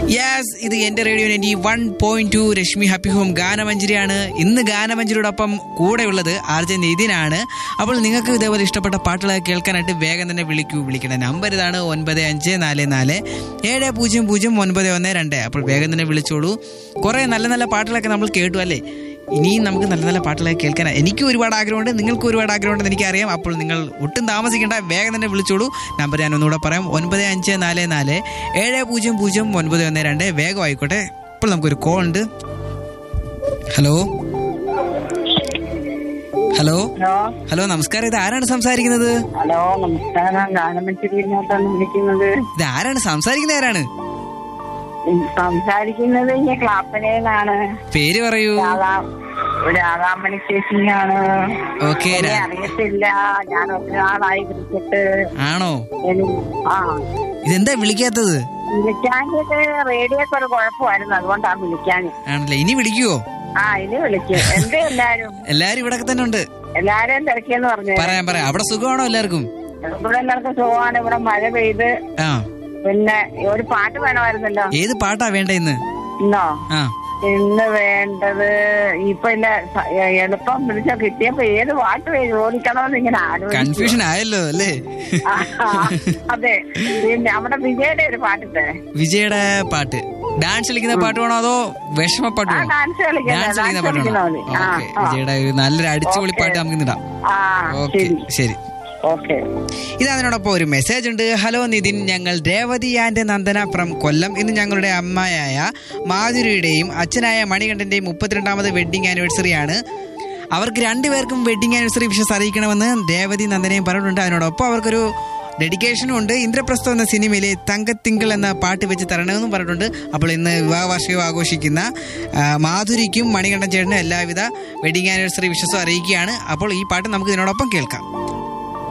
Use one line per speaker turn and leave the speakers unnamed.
Yes, ഇത് എന്റെ radio 91.2 Rashmi happy home ഗാനമഞ്ജരിയാണ്. ഇന്ന് ഗാനമഞ്ജരിയോടൊപ്പം കൂടെയുള്ളത് ആർജെ നിതിനാണ്. അപ്പോൾ നിങ്ങൾക്ക് ഇതേപോലെ ഇഷ്ടപ്പെട്ട പാട്ടുകളൊക്കെ കേൾക്കാനായിട്ട് വേഗം തന്നെ വിളിക്കേണ്ട നമ്പർ ഇതാണ് 9544700912. അപ്പോൾ വേഗം തന്നെ വിളിച്ചോളൂ. കുറെ നല്ല നല്ല പാട്ടുകളൊക്കെ നമ്മൾ കേട്ടു അല്ലേ? ഇനിയും നമുക്ക് നല്ല നല്ല പാട്ടുകളൊക്കെ കേൾക്കാൻ എനിക്കും ഒരുപാട് ആഗ്രഹമുണ്ട്, നിങ്ങൾക്കും ഒരുപാട് ആഗ്രഹമുണ്ടെന്ന് എനിക്കറിയാം. അപ്പോൾ നിങ്ങൾ ഒട്ടും താമസിക്കേണ്ട, വേഗം തന്നെ വിളിച്ചോളൂ. നമ്പർ ഞാൻ ഒന്നുകൂടെ പറയാം, 9544700912. വേഗം ആയിക്കോട്ടെ. ഇപ്പോൾ നമുക്കൊരു കോൾ ഉണ്ട്. ഹലോ ഹലോ ഹലോ, നമസ്കാരം. ഇത് ആരാണ് സംസാരിക്കുന്നത്?
ഹലോ, നമസ്കാരം. ഗാനമഞ്ജരിയിലോട്ടാണ് വിളിക്കുന്നത്.
ഇത് ആരാണ് സംസാരിക്കുന്നത്? ആരാണ്
സംസാരിക്കുന്നത്? ക്ലാപ്പനയിലാണ്.
പേര് പറയൂ.
രാധാമണി ചേച്ചിയാണ്.
ഓക്കെ,
അറിയത്തില്ല, ഞാൻ ഒരാളായി വിളിച്ചിട്ട്.
ആണോ?
ആ,
ഇതെന്താ വിളിക്കാത്തത്?
വിളിക്കാനൊക്കെ റേഡിയോക്ക് ഒരു കുഴപ്പമായിരുന്നു, അതുകൊണ്ടാണ് വിളിക്കാൻ.
ആണല്ലേ? ഇനി വിളിക്കുവോ?
ആ, ഇനി വിളിക്കും. എന്തേ
എല്ലാരും ഇവിടെ തന്നെ ഉണ്ട്.
എല്ലാരും തിരക്കിയെന്ന് പറഞ്ഞു.
പറയാം. അവിടെ സുഖമാണോ എല്ലാവർക്കും?
ഇവിടെ എല്ലാവർക്കും സുഖമാണ്. ഇവിടെ മഴ പെയ്ത്. പിന്നെ ഒരു പാട്ട് വേണമായിരുന്നല്ലോ.
ഏത് പാട്ടാ വേണ്ട ഇന്ന്?
ഇന്ന് വേണ്ടത് ഇപ്പൊ ഇല്ല, എളുപ്പം വിളിച്ചാ കിട്ടിയപ്പോ ഏത് പാട്ട് ചോദിക്കണമെന്ന് ഇങ്ങനെ
കൺഫ്യൂഷൻ ആയല്ലോ അല്ലേ?
അതെ, പിന്നെ നമ്മുടെ വിജയുടെ ഒരു പാട്ടിട്ട്.
വിജയുടെ പാട്ട് ഡാൻസ് കളിക്കുന്ന പാട്ട് വേണോ അതോ വിഷമപ്പാട്ട് വേണോ?
ഡാൻസ് കളിക്കുന്ന പാട്ട് വേണോ?
വിജയുടെ ഒരു നല്ലൊരു അടിച്ചുപൊളി പാട്ട് നമുക്ക് ഇടാം. ഓക്കെ, ശരി. ഇതതിനോടൊപ്പം ഒരു മെസ്സേജ് ഉണ്ട്. ഹലോ നിതിൻ, ഞങ്ങൾ രേവതി ആൻഡ് നന്ദന ഫ്രം കൊല്ലം. ഇന്ന് ഞങ്ങളുടെ അമ്മയായ മാധുരിയുടെയും അച്ഛനായ മണികണ്ഠന്റെയും 32ാമത് വെഡിങ് ആനിവേഴ്സറി ആണ്. അവർക്ക് രണ്ടുപേർക്കും വെഡിങ് ആനിവേഴ്സറി വിഷസ് അറിയിക്കണമെന്ന് രേവതി നന്ദനയും പറഞ്ഞിട്ടുണ്ട്. അതിനോടൊപ്പം അവർക്കൊരു ഡെഡിക്കേഷനും ഉണ്ട്. ഇന്ദ്രപ്രസ്ഥം എന്ന സിനിമയിലെ തങ്കത്തിങ്കൾ എന്ന പാട്ട് വെച്ച് തരണമെന്നും പറഞ്ഞിട്ടുണ്ട്. അപ്പോൾ ഇന്ന് വിവാഹ വാർഷികം ആഘോഷിക്കുന്ന മാധുരിക്കും മണികണ്ഠൻ ചേട്ടനും എല്ലാവിധ വെഡിങ് ആനിവേഴ്സറി വിഷസും അറിയിക്കുകയാണ്. അപ്പോൾ ഈ പാട്ട് നമുക്ക് ഇതിനോടൊപ്പം കേൾക്കാം.